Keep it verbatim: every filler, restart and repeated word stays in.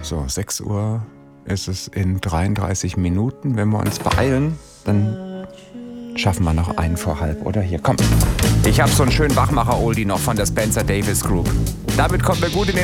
So, sechs Uhr ist es in dreiunddreißig Minuten. Wenn wir uns beeilen, dann schaffen wir noch einen vor halb, oder? Hier, komm. Ich habe so einen schönen Wachmacher-Oldie noch von der Spencer Davis Group. Damit kommt mir gut in den